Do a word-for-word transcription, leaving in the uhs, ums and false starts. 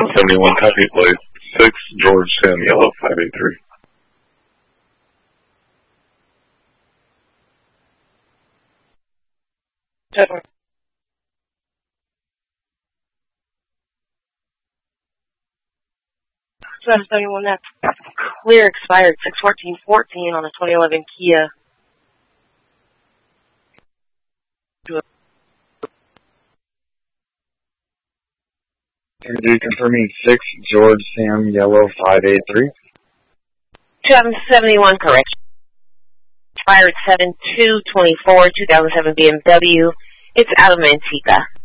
seventy-one copy plate. six George Sam Yellow five eight three. Seven. seven seventy-one, that's clear expired six fourteen fourteen on a twenty eleven Kia. Are you confirming six George Sam Yellow five eight three? seven seventy-one, correction. Expired seven two twenty-four, two thousand seven B M W. It's out of Manteca.